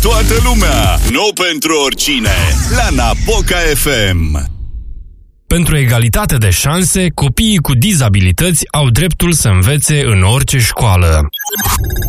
toată lumea, nu pentru oricine, la Napoca FM. Pentru egalitate de șanse, copiii cu dizabilități au dreptul să învețe în orice școală.